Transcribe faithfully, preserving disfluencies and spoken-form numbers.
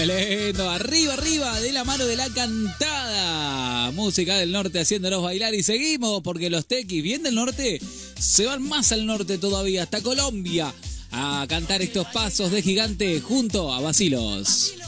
Lindo, arriba, arriba, de la mano de la cantada. Música del norte haciéndonos bailar y seguimos porque los tequis, bien del norte, se van más al norte todavía, hasta Colombia, a cantar estos pasos de gigante junto a Bacilos.